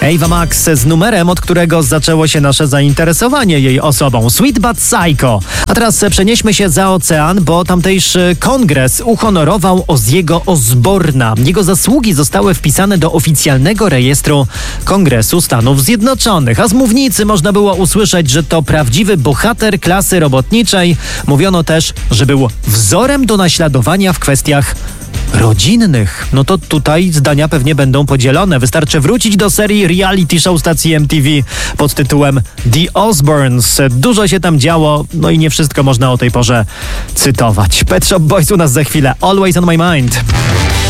Ava Max z numerem, od którego zaczęło się nasze zainteresowanie jej osobą. Sweet But Psycho. A teraz przenieśmy się za ocean, bo tamtejszy kongres uhonorował Ozziego Osbourna. Jego zasługi zostały wpisane do oficjalnego rejestru Kongresu Stanów Zjednoczonych. A z mównicy można było usłyszeć, że to prawdziwy bohater klasy robotniczej. Mówiono też, że był wzorem do naśladowania w kwestiach rodzinnych. No to tutaj zdania pewnie będą podzielone. Wystarczy wrócić do serii reality show stacji MTV pod tytułem The Osbournes. Dużo się tam działo, no i nie wszystko można o tej porze cytować. Pet Shop Boys u nas za chwilę. Always on my mind.